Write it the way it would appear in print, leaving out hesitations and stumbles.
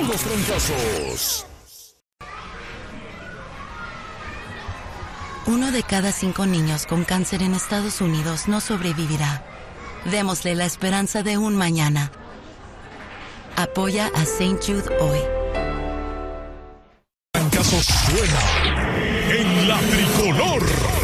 Puros Trancazos. 1 de cada 5 niños con cáncer en Estados Unidos no sobrevivirá. Démosle la esperanza de un mañana. Apoya a St. Jude hoy. Trancazos suena en la tricolor.